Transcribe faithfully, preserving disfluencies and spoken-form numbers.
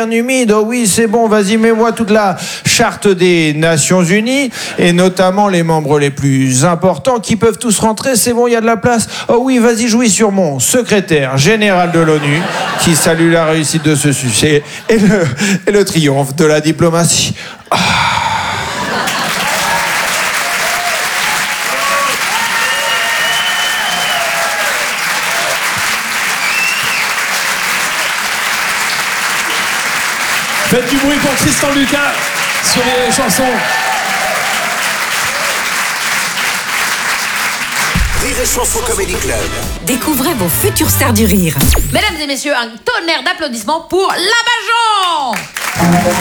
humide, oh oui c'est bon, vas-y mets-moi toute la charte des Nations Unies et notamment les membres les plus importants qui peuvent tous rentrer, c'est bon, il y a de la place. Oh oui, vas-y jouis sur mon secrétaire général de l'ONU qui salue la réussite de ce succès et le, et le triomphe de la diplomatie. Ah. Faites du bruit pour Tristan Lucas sur les chansons. Rire et Chanson Comedy Club. Découvrez vos futures stars du rire. Mesdames et messieurs, un tonnerre d'applaudissements pour la Bajon.